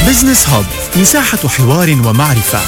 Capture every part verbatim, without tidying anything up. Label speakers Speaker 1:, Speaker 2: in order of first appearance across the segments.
Speaker 1: بزنس هاب، مساحة حوار ومعرفة.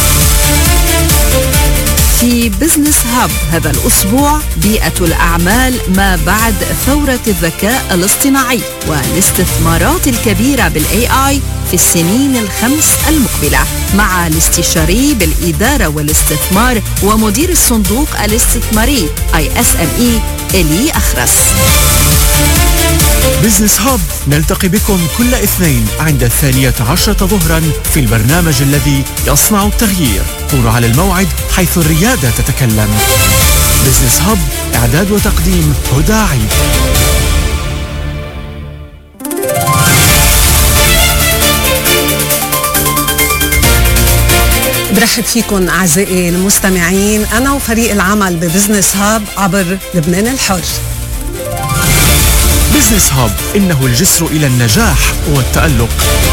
Speaker 2: في بزنس هاب هذا الأسبوع بيئة الأعمال ما بعد ثورة الذكاء الاصطناعي والاستثمارات الكبيرة بالإي آي في السنين الخمس المقبلة، مع الاستشاري بالإدارة والاستثمار ومدير الصندوق الاستثماري آي إس إم إي إلي أخرس.
Speaker 1: بزنس هاب نلتقي بكم كل اثنين عند الثانية عشرة ظهرا في البرنامج الذي يصنع التغيير. كونوا على الموعد حيث الريادة تتكلم. بزنس هاب، إعداد وتقديم هدى عيد.
Speaker 3: برحب فيكم أعزائي المستمعين، أنا وفريق العمل ببزنس هاب عبر لبنان الحر.
Speaker 1: بزنس هاب، إنه الجسر إلى النجاح والتألق.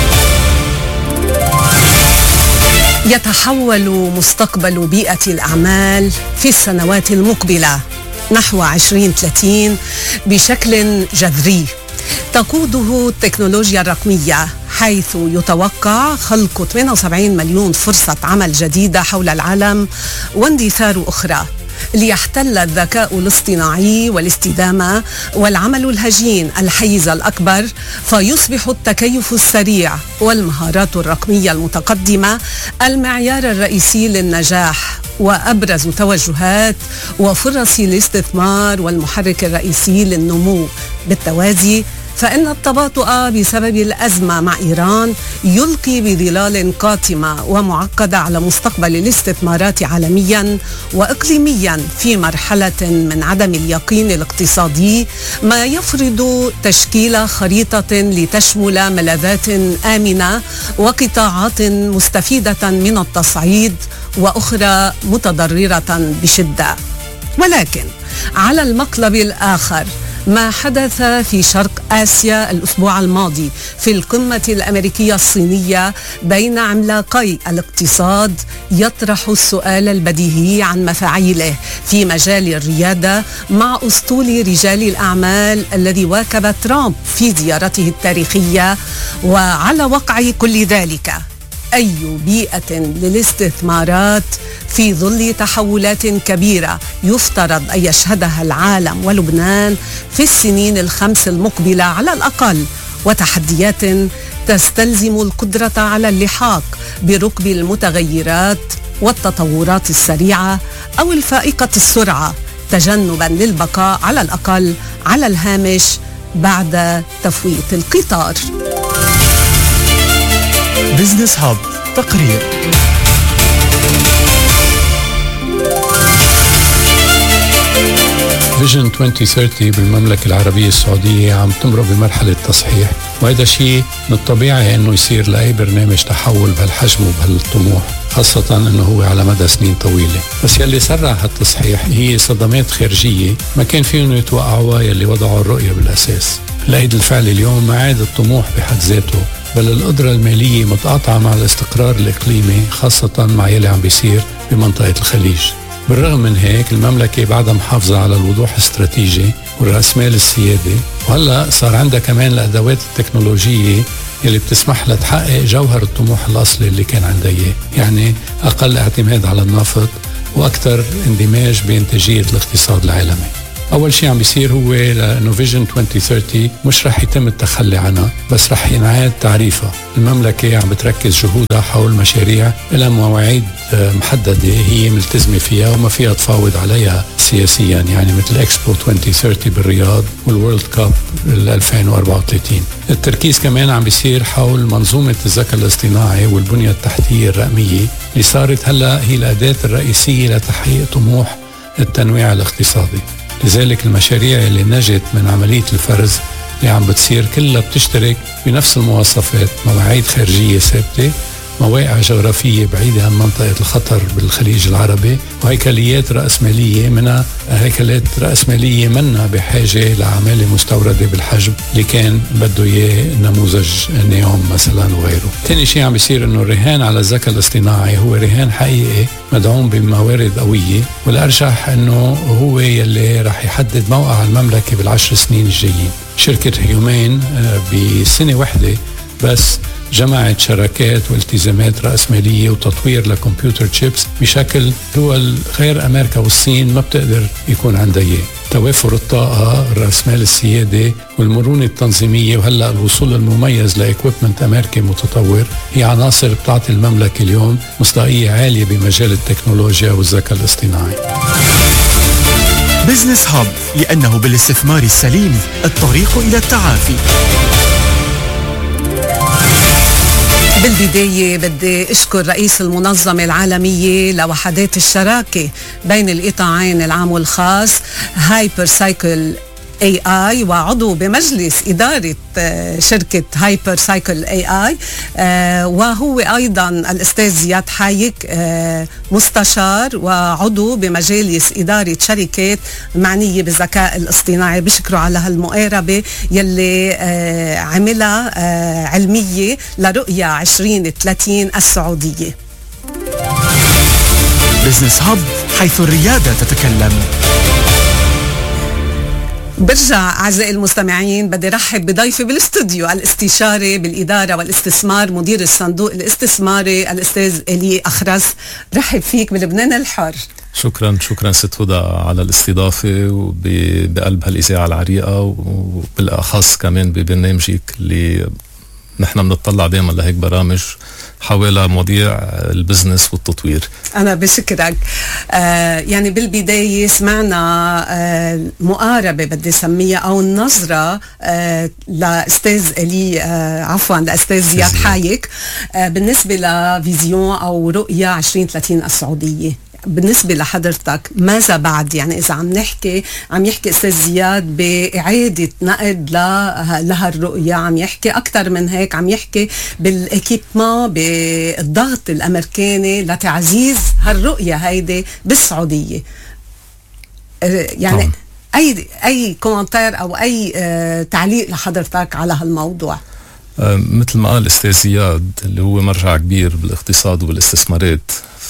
Speaker 3: يتحول مستقبل بيئة الأعمال في السنوات المقبلة نحو عشرين ثلاثين بشكل جذري تقوده التكنولوجيا الرقمية، حيث يتوقع خلق ثمانية وسبعين مليون فرصة عمل جديدة حول العالم واندثار أخرى، ليحتل الذكاء الاصطناعي والاستدامة والعمل الهجين الحيز الأكبر، فيصبح التكيف السريع والمهارات الرقمية المتقدمة المعيار الرئيسي للنجاح وأبرز توجهات وفرص الاستثمار والمحرك الرئيسي للنمو. بالتوازي فإن التباطؤ بسبب الأزمة مع إيران يلقي بظلال قاتمة ومعقدة على مستقبل الاستثمارات عالميا وإقليميا في مرحلة من عدم اليقين الاقتصادي، ما يفرض تشكيل خريطة لتشمل ملاذات آمنة وقطاعات مستفيدة من التصعيد وأخرى متضررة بشدة. ولكن على المقلب الآخر، ما حدث في شرق آسيا الأسبوع الماضي في القمة الأمريكية الصينية بين عملاقي الاقتصاد يطرح السؤال البديهي عن مفاعيله في مجال الريادة مع أسطول رجال الأعمال الذي واكب ترامب في زيارته التاريخية. وعلى وقع كل ذلك، أي بيئة للاستثمارات في ظل تحولات كبيرة يفترض أن يشهدها العالم ولبنان في السنين الخمس المقبلة على الأقل، وتحديات تستلزم القدرة على اللحاق بركب المتغيرات والتطورات السريعة أو الفائقة السرعة، تجنبا للبقاء على الأقل على الهامش بعد تفويت القطار.
Speaker 1: بزنس هاب تقرير.
Speaker 4: فيجن ألفين وثلاثين بالمملكة العربية السعودية عم تمرق بمرحلة تصحيح، وهذا شيء من الطبيعي انه يصير لأي برنامج تحول بهالحجم وبهالطموح، خاصة انه هو على مدى سنين طويلة. بس يلي سرع هالتصحيح هي صدمات خارجية ما كان فيهم يتوقعوها يلي وضعوا الرؤية بالأساس. الأيد الفعل اليوم ما عاد الطموح بحد ذاته، بل القدرة المالية متقاطعة مع الاستقرار الإقليمي، خاصة مع يلي عم بيصير بمنطقة الخليج. بالرغم من هيك المملكة بعدها محافظة على الوضوح الاستراتيجي والرأسمال السيادي، وهلأ صار عندها كمان الأدوات التكنولوجية اللي بتسمح لها تحقق جوهر الطموح الأصلي اللي كان عندها إياه، يعني أقل اعتماد على النفط وأكثر اندماج بإنتاجية الاقتصاد العالمي. أول شيء عم بيصير هو لأنه فيجن ألفين وثلاثين مش رح يتم التخلي عنها، بس رح ينعاد تعريفها. المملكة عم بتركز جهودها حول مشاريع لها مواعيد محددة هي ملتزمة فيها وما فيها تفاوض عليها سياسيا، يعني مثل إكسبو ألفين وثلاثين بالرياض والورلد كاب ألفين وأربعة وثلاثين. التركيز كمان عم بيصير حول منظومة الذكاء الاصطناعي والبنية التحتية الرقمية اللي صارت هلأ هي الأداة الرئيسية لتحقيق طموح التنويع الاقتصادي. لذلك المشاريع اللي نجت من عملية الفرز اللي عم بتصير كلها بتشترك بنفس المواصفات: مواعيد خارجية ثابتة، مواقع جغرافية بعيدة عن منطقة الخطر بالخليج العربي، وهيكليات رأسمالية منها هيكلات رأسمالية منا بحاجة لعمالة مستوردة بالحجم اللي كان بده إياه نموذج نيوم مثلا وغيره. تاني شيء عم بيصير إنه الرهان على الذكاء الاصطناعي هو رهان حقيقي مدعوم بموارد قوية، والأرجح إنه هو يلي رح يحدد موقع المملكة بالعشر سنين الجايين. شركة هيومين بسنة واحدة بس جمعت شراكات والتزامات رأسمالية وتطوير لكمبيوتر تشيبس بشكل دول غير أمريكا والصين ما بتقدر يكون عندها إياه. توافر الطاقة، الرأسمال السيادي والمرونة التنظيمية وهلأ الوصول المميز لإكويبمنت أمريكي متطور هي عناصر بتعطي المملكة اليوم مصداقية عالية بمجال التكنولوجيا والذكاء الاصطناعي.
Speaker 1: بزنس هاب، لأنه بالاستثمار السليم الطريق إلى التعافي.
Speaker 3: بالبداية بدي أشكر رئيس المنظمة العالمية لوحدات الشراكة بين القطاعين العام والخاص هايبر سايكل اي اي وعضو بمجلس إدارة شركة هايبر سايكل اي اي، وهو أيضا الأستاذ زياد حايك مستشار وعضو بمجالس إدارة شركات معنية بالذكاء الاصطناعي. بشكره على هالمقاربة يلي عملها علمية لرؤية عشرين ثلاثين السعودية.
Speaker 1: بزنس هاب، حيث الريادة تتكلم.
Speaker 3: برجع أعزائي المستمعين بدي رحب بضيفي بالاستوديو الاستشاري بالإدارة والاستثمار مدير الصندوق الاستثماري الأستاذ إلي أخرس. رحب فيك بلبنان الحر.
Speaker 5: شكرا شكرا ست هدى على الاستضافة وبقلب هالإذاعة العريقة، وبالأخص كمان ببرنامجك اللي نحن بنطلع دائما لهيك برامج حوالي مواضيع البزنس والتطوير.
Speaker 3: أنا بشكرك. آه يعني بالبداية سمعنا آه مقاربة بدي سميها أو النظرة آه لأستاذ إلي آه عفوا لأستاذ زياد حايك آه بالنسبة لفيزيون أو رؤية عشرين ثلاثين السعودية. بالنسبة لحضرتك ماذا بعد؟ يعني إذا عم نحكي عم يحكي أستاذ زياد بإعادة نقد لها الرؤية، عم يحكي أكتر من هيك، عم يحكي بالإكيبما بالضغط الأمريكاني لتعزيز هالرؤية هيدي بالسعودية. يعني طبعا. أي أي كومنتار أو أي آه تعليق لحضرتك على هالموضوع؟
Speaker 5: آه مثل ما قال أستاذ زياد اللي هو مرجع كبير بالاقتصاد وبالاستثمارات،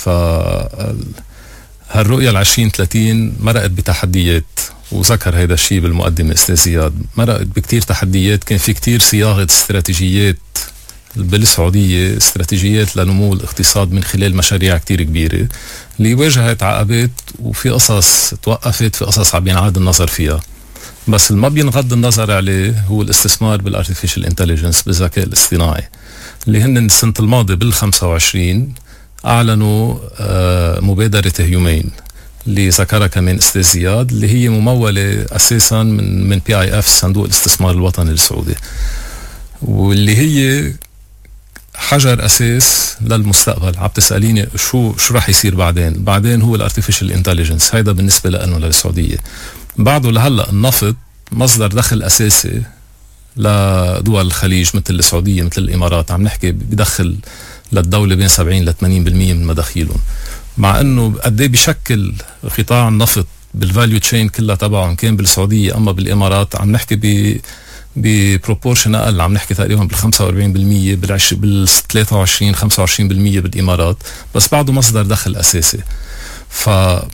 Speaker 5: فهالرؤية العشرين ثلاثين مرقت بتحديات، وذكر هيدا الشيء بالمقدمة أستاذ زياد. مرقت بكتير تحديات، كان في كتير صياغة استراتيجيات بالسعودية، استراتيجيات لنمو الاقتصاد من خلال مشاريع كتير كبيرة اللي واجهت عقبات، وفي قصص توقفت، في قصص عم ينعاد النظر فيها. بس اللي ما بينغض النظر عليه هو الاستثمار بالارتفيشال انتليجنس، بالذكاء الاصطناعي، اللي هن السنة الماضية بالخمسة وعشرين أعلنوا آه مبادرة هيومين اللي ذكرها كمان أستاذ زياد، اللي هي ممولة أساسا من من بي آي اف صندوق الاستثمار الوطني السعودي، واللي هي حجر أساس للمستقبل. عم تسأليني شو شو راح يصير بعدين؟ بعدين هو الارتفيشال انتليجنس، هيدا بالنسبة لنا للسعودية. بعده لهلا النفط مصدر دخل أساسي لدول الخليج مثل السعودية مثل الإمارات، عم نحكي بدخل للدولة بين سبعين ل ثمانين بالمية من مداخيلهم، مع انه قد ايه بشكل قطاع النفط بالفاليو تشين كلها تبعهم كان بالسعودية، اما بالامارات عم نحكي ب ببروبورشن اقل، عم نحكي تقريبا بال خمسة وأربعين بالمية بالعش بال ثلاثة وعشرين خمسة وعشرين بالمية بالامارات، بس بعده مصدر دخل اساسي. ف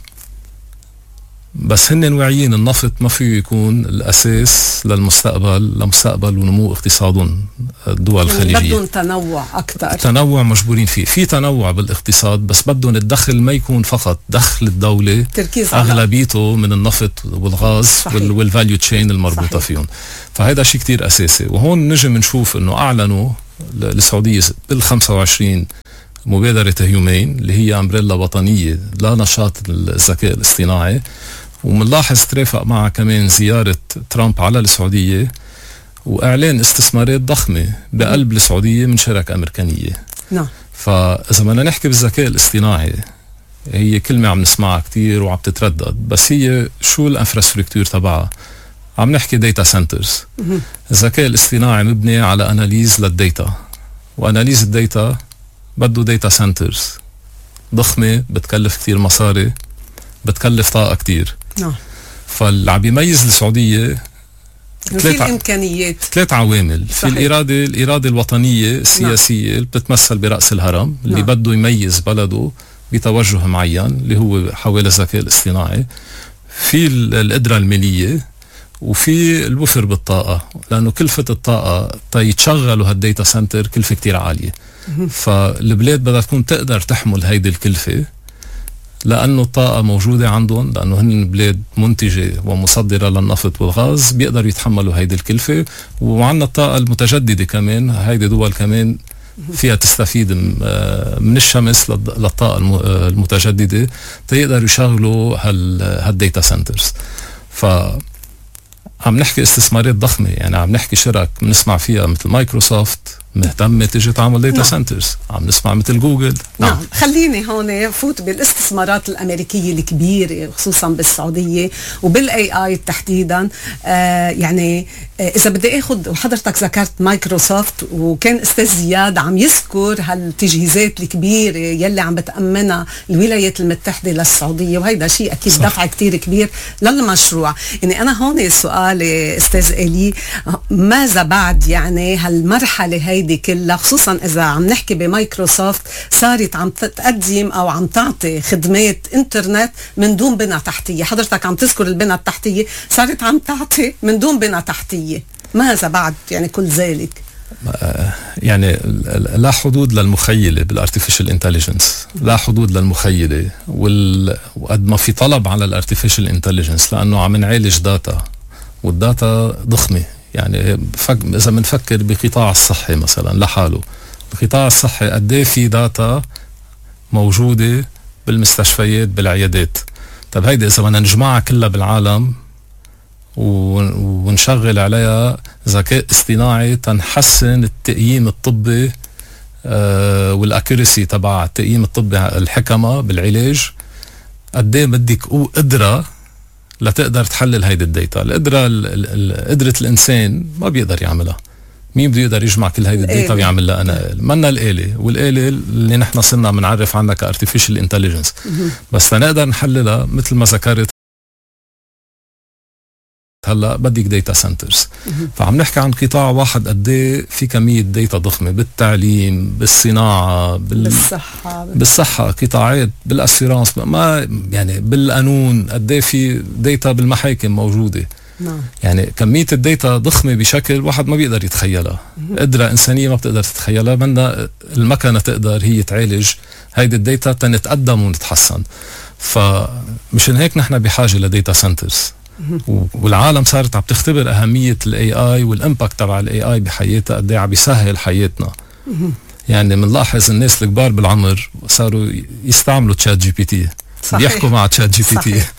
Speaker 5: بس هن واعيين النفط ما فيه يكون الأساس للمستقبل، لمستقبل ونمو اقتصادهم الدول الخليجية.
Speaker 3: بدهم تنوع أكتر،
Speaker 5: تنوع مجبورين فيه، في تنوع بالاقتصاد، بس بدهم الدخل ما يكون فقط دخل الدولة أغلبيته من النفط والغاز والفاليو تشين المربوطة صحيح. فيهم. فهذا شيء كتير أساسي. وهون نجم نشوف إنه أعلنوا السعودية بالخمسة وعشرين مبادرة هيومين اللي هي أمبريلا وطنية لنشاط الذكاء الاصطناعي، ومنلاحظ ترافق معها كمان زيارة ترامب على السعودية وإعلان استثمارات ضخمة بقلب السعودية من شركة أمريكانية.
Speaker 3: نعم.
Speaker 5: فإذا بدنا نحكي بالذكاء الاصطناعي، هي كلمة عم نسمعها كتير وعم تتردد، بس هي شو الانفراستراكتور تبعها؟ عم نحكي داتا سنترز. الذكاء الاصطناعي مبني على أناليز للداتا، وأناليز الداتا بده داتا سنترز ضخمة بتكلف كتير مصاري، بتكلف طاقة كتير.
Speaker 3: نعم.
Speaker 5: فاللي عم بيميز السعودية
Speaker 3: في الإمكانيات،
Speaker 5: ثلاث عوامل. صحيح. في الإرادة الإرادة الوطنية السياسية. نعم. اللي بتتمثل برأس الهرم اللي نعم. بده يميز بلده بتوجه معين اللي هو حوالي الذكاء الاصطناعي. في القدرة المالية، وفي الوفر بالطاقة، لأنه كلفة الطاقة تيتشغلوا هالديتا سنتر كلفة كتير عالية. فالبلاد بدها تكون تقدر تحمل هيدي الكلفة، لأنه الطاقة موجودة عندهم، لأنه هن بلاد منتجة ومصدرة للنفط والغاز، بيقدروا يتحملوا هيدي الكلفة. وعندنا الطاقة المتجددة كمان، هيدي دول كمان فيها تستفيد من الشمس للطاقة المتجددة تيقدروا يشغلوا هالديتا سنترز. ف عم نحكي استثمارات ضخمة، يعني عم نحكي شرك بنسمع فيها مثل مايكروسوفت مهتمة تيجي تعمل ديتا سنترز، عم نسمع مثل جوجل.
Speaker 3: نعم. نعم. خليني هون فوت بالاستثمارات الأمريكية الكبيرة خصوصا بالسعودية وبالاي اي تحديدا. آه يعني آه إذا بدي أخذ، وحضرتك ذكرت مايكروسوفت، وكان أستاذ زياد عم يذكر هالتجهيزات الكبيرة يلي عم بتأمنها الولايات المتحدة للسعودية، وهيدا شيء أكيد صح. دفع كتير كبير للمشروع. يعني أنا هون السؤال أستاذ إلي، ماذا بعد يعني هالمرحلة هي دي كلها، خصوصا إذا عم نحكي بمايكروسوفت صارت عم تقدم أو عم تعطي خدمات إنترنت من دون بنى تحتية. حضرتك عم تذكر البنى التحتية، صارت عم تعطي من دون بنى تحتية. ماذا بعد يعني كل ذلك؟
Speaker 5: يعني لا حدود للمخيلة بالارتفيشال انتليجنس، لا حدود للمخيلة، وقد ما في طلب على الارتفيشال انتليجنس، لأنه عم نعالج داتا، والداتا ضخمة. يعني فك... إذا بنفكر بقطاع الصحي مثلا لحاله، القطاع الصحي قد ايه في داتا موجودة بالمستشفيات بالعيادات. طب هيدي إذا بدنا نجمعها كلها بالعالم ونشغل عليها ذكاء اصطناعي تنحسن التقييم الطبي آه والأكيرسي تبع التقييم الطبي الحكمة بالعلاج، قد ايه بدك قدرة لتقدر تحلل هيدي الداتا. القدرة قدرة الإنسان ما بيقدر يعملها. مين بده يقدر يجمع كل هيدي الداتا ويعمل لها؟ أنا منا الآلة، والآلة اللي نحن صرنا بنعرف عنها كارتيفيشال انتليجنس، بس لنقدر نحللها مثل ما ذكرت هلا بدك داتا سنترز. فعم نحكي عن قطاع واحد قد ايه في كميه داتا ضخمه بالتعليم، بالصناعه، بال...
Speaker 3: بالصحه
Speaker 5: بالصحه قطاعات، بالاسيرانس، ما يعني بالقانون قد ايه في داتا بالمحاكم موجوده.
Speaker 3: نعم.
Speaker 5: يعني كميه الداتا ضخمه بشكل واحد ما بيقدر يتخيلها. قدره انسانيه ما بتقدر تتخيلها، بدنا المكنه تقدر هي تعالج هيدي الداتا تنتقدم ونتحسن. فمشان هيك نحن بحاجه لداتا سنترز، والعالم صارت عم تختبر أهمية الاي اي والامباكت تبع الاي اي بحياتها، قد ايه عم بيسهل حياتنا. يعني بنلاحظ الناس الكبار بالعمر صاروا يستعملوا تشات جي بي تي، بيحكوا مع تشات جي بي تي.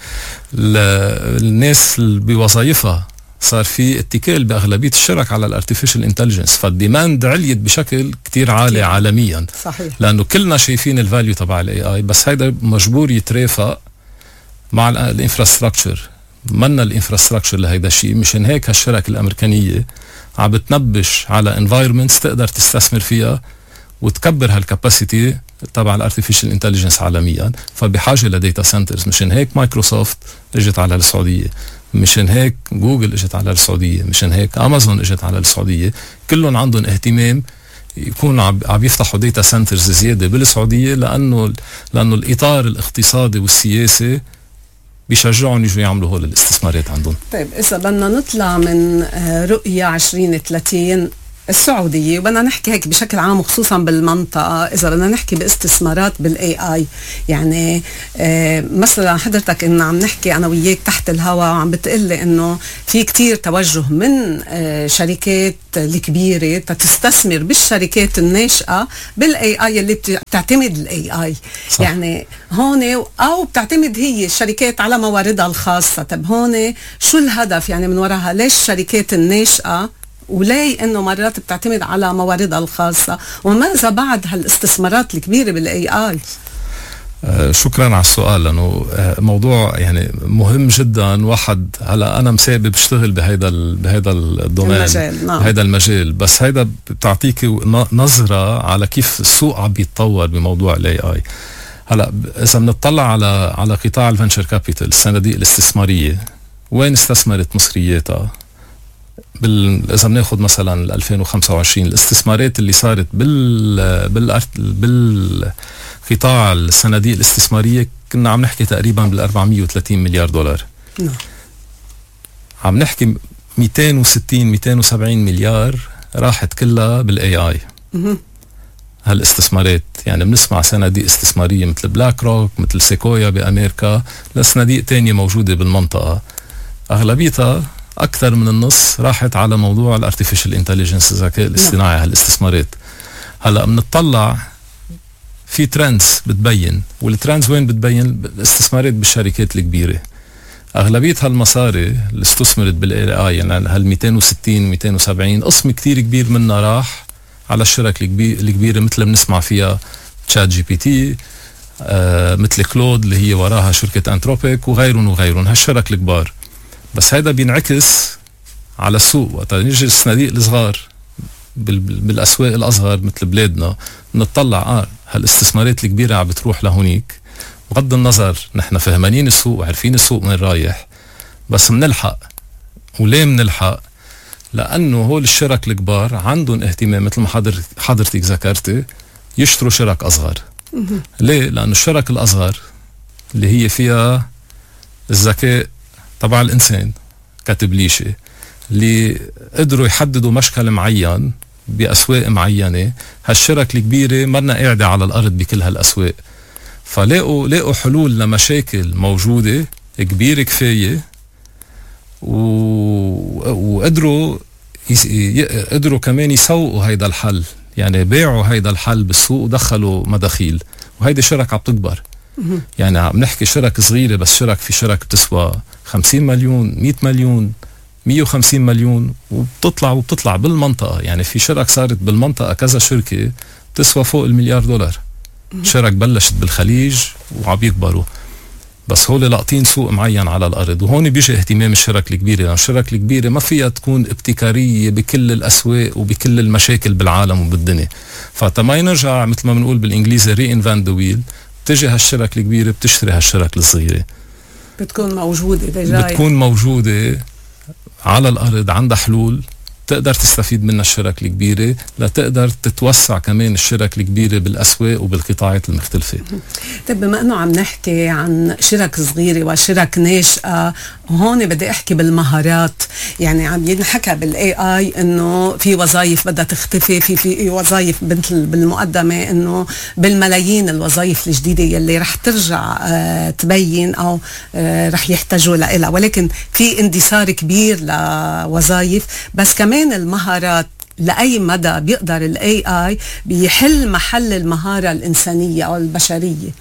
Speaker 5: الناس اللي بوظائفها صار في اتكال باغلبيه الشرك على الارتفيشال انتليجنس، فالديماند عليت بشكل كتير عالي عالميا.
Speaker 3: صحيح.
Speaker 5: لانه كلنا شايفين الفاليو تبع الاي اي، بس هيدا مجبور يترافق مع الانفراستراكشر. منا الانفراستراكشر لهيدا الشيء. مشان هيك هالشركة الامريكانية عم بتنبش على انفايرمنتس تقدر تستثمر فيها وتكبر هالكاباسيتي تبع الارتفيشال انتليجنس عالميا. فبحاجة لديتا سنترز. مشان هيك مايكروسوفت اجت على السعودية، مشان هيك جوجل اجت على السعودية، مشان هيك امازون اجت على السعودية. كلهم عندهم اهتمام يكون عم يفتحوا ديتا سنترز زيادة بالسعودية، لانه لانه الاطار الاقتصادي والسياسي بيشجعون يجوا يعملوا هول الاستثمارات عندهم.
Speaker 3: طيب إذا بدنا نطلع من رؤية عشرين ثلاثين السعودية وبدنا نحكي هيك بشكل عام وخصوصا بالمنطقة، إذا بدنا نحكي باستثمارات بالاي اي، يعني آه مثلا حضرتك إن عم نحكي أنا وياك تحت الهواء عم بتقلي إنه في كتير توجه من آه شركات الكبيرة تستثمر بالشركات الناشئة بالاي اي اللي بتعتمد الاي اي. يعني هون أو بتعتمد هي الشركات على مواردها الخاصة. طب هون شو الهدف يعني من وراها؟ ليش الشركات الناشئة وليه انه مرات بتعتمد على مواردها الخاصة؟ وماذا بعد هالاستثمارات الكبيرة بالاي اي؟
Speaker 5: آه شكرا على السؤال، لانه آه موضوع يعني مهم جدا. واحد هلا انا مسابق بشتغل بهيدا بهيدا الدومين،
Speaker 3: المجال. نعم.
Speaker 5: هيدا المجال، بس هيدا بتعطيك نظرة على كيف السوق عم بيتطور بموضوع الاي اي. هلا اذا بنطلع على على قطاع الفنشر كابيتال، الصناديق الاستثمارية، وين استثمرت مصرياتها؟ بال... إذا بناخد مثلا ألفين وخمسة وعشرين الاستثمارات اللي صارت بال بال بالقطاع الصناديق الاستثمارية كنا عم نحكي تقريبا بال أربعمية وثلاثين مليار دولار.
Speaker 3: نعم.
Speaker 5: عم نحكي مئتين وستين مئتين وسبعين مليار راحت كلها بالاي اي. هالاستثمارات يعني بنسمع صناديق استثماريه مثل بلاك روك، مثل سيكويا بامريكا، لصناديق تانية موجوده بالمنطقه، اغلبيتها اكثر من النص راحت على موضوع الارتفيشال انتليجنس، الذكاء الاصطناعي. هالاستثمارات هلا بنطلع في ترندز بتبين، والترندز وين بتبين؟ الاستثمارات بالشركات الكبيره. اغلبيه هالمصاري اللي استثمرت بالاي اي يعني هال مئتين وستين مئتين وسبعين قسم كتير كبير منها راح على الشركة الكبيرة مثل بنسمع فيها تشات جي بي تي، آه مثل كلود اللي هي وراها شركة انتروبيك وغيرهم وغيرهم، هالشركة الكبار. بس هيدا بينعكس على السوق وقت نيجي الصناديق الصغار بالاسواق الاصغر مثل بلادنا نطلع اه هالاستثمارات الكبيرة عم بتروح لهونيك، بغض النظر نحن فهمانين السوق وعارفين السوق من رايح، بس منلحق. وليه منلحق؟ لأنه هول الشرك الكبار عندهم اهتمام مثل ما حضر حضرتك ذكرتي يشتروا شرك أصغر. ليه؟ لأنه الشرك الأصغر اللي هي فيها الذكاء تبع الإنسان كتبليشة، اللي قدروا يحددوا مشكل معين بأسواق معينة، هالشرك الكبيرة مرنا قاعدة على الأرض بكل هالأسواق، فلاقوا لاقوا حلول لمشاكل موجودة كبيرة كفاية، وقدروا يس... قدروا كمان يسوقوا هيدا الحل، يعني بيعوا هيدا الحل بالسوق ودخلوا مداخيل، وهيدي شرك عم تكبر. يعني عم نحكي شرك صغيرة، بس شرك في شرك بتسوى خمسين مليون مئة مليون مئة وخمسين مليون وبتطلع وبتطلع بالمنطقة. يعني في شرك صارت بالمنطقة كذا شركة بتسوى فوق المليار دولار. شرك بلشت بالخليج وعم يكبروا، بس هول لاقطين سوق معين على الأرض. وهون بيجي اهتمام الشرك الكبيرة، لأن الشرك الكبيرة ما فيها تكون ابتكارية بكل الأسواق وبكل المشاكل بالعالم وبالدنيا، فتما ينرجع مثل ما بنقول بالإنجليزي reinvent the wheel، بتجي هالشرك الكبيرة بتشتري هالشرك الصغيرة،
Speaker 3: بتكون موجودة دجاية.
Speaker 5: بتكون موجودة على الأرض، عندها حلول تقدر تستفيد منها الشرك الكبيرة لتقدر تتوسع كمان الشرك الكبيرة بالأسواق وبالقطاعات المختلفة.
Speaker 3: طيب بما أنه عم نحكي عن شرك صغيرة وشرك ناشئة، هون بدي أحكي بالمهارات. يعني عم ينحكى بالاي اي انه في وظائف بدها تختفي، في في وظائف مثل بالمقدمه انه بالملايين الوظائف الجديده يلي رح ترجع آه تبين او آه رح يحتاجوا لها، ولكن في اندثار كبير لوظائف. بس كمان المهارات لأي مدى بيقدر الاي اي بيحل محل المهاره الانسانيه او البشريه؟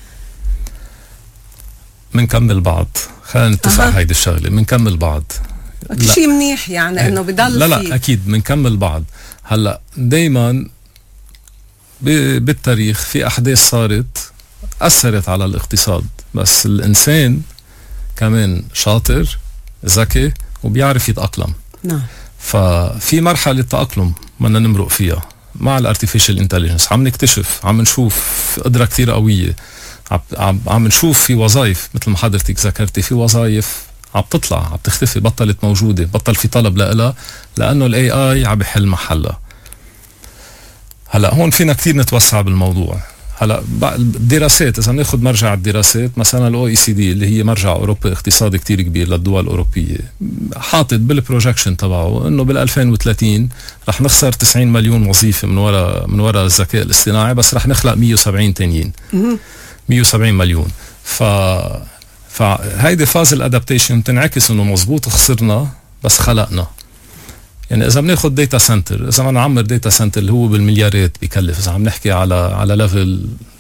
Speaker 3: منكمل
Speaker 5: بعض، خلينا نتفق أه. هيدي الشغله منكمل بعض
Speaker 3: شيء منيح يعني انه بضل
Speaker 5: لا لا فيه. اكيد منكمل بعض. هلا دايما بالتاريخ في احداث صارت اثرت على الاقتصاد، بس الانسان كمان شاطر ذكي وبيعرف يتاقلم. نعم. ففي مرحله تاقلم بدنا نمرق فيها مع الارتفيشال انتليجنس. عم نكتشف، عم نشوف قدره كثير قويه، عم عم نشوف في وظائف مثل ما حضرتك ذكرتي، في وظائف عم تطلع عم تختفي، بطلت موجوده، بطل في طلب لها لانه الاي اي عم يحل محلها. هلا هون فينا كثير نتوسع بالموضوع. هلا الدراسات، اذا ناخذ مرجع الدراسات مثلا الاو اي سي دي اللي هي مرجع اوروبي اقتصادي كثير كبير للدول الاوروبيه، حاطط بالبروجكشن تبعه انه بال ألفين وثلاثين رح نخسر تسعين مليون وظيفه من وراء من وراء الذكاء الاصطناعي، بس رح نخلق مئة وسبعين تانيين، مئة وسبعين مليون. ف فهيدي فاز الادابتيشن تنعكس انه مزبوط خسرنا بس خلقنا. يعني اذا بناخذ داتا سنتر، اذا بدنا نعمر داتا سنتر اللي هو بالمليارات بيكلف، اذا عم نحكي على على ليفل